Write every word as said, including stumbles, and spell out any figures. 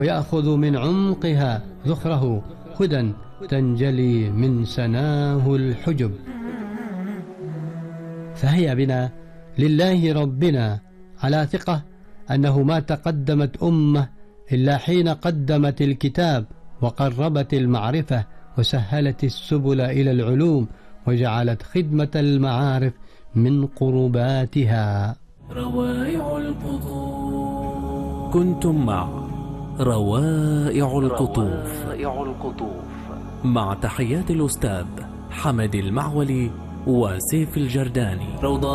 ويأخذ من عمقها ذخره هدى تنجلي من سناه الحجب. فهيا بنا لله ربنا على ثقة أنه ما تقدمت أمة إلا حين قدمت الكتاب وقربت المعرفة وسهلت السبل إلى العلوم وجعلت خدمة المعارف من قرباتها. روائع القطوف. كنتم مع روائع القطوف مع تحيات الأستاذ حمد المعولي وسيف الجرداني.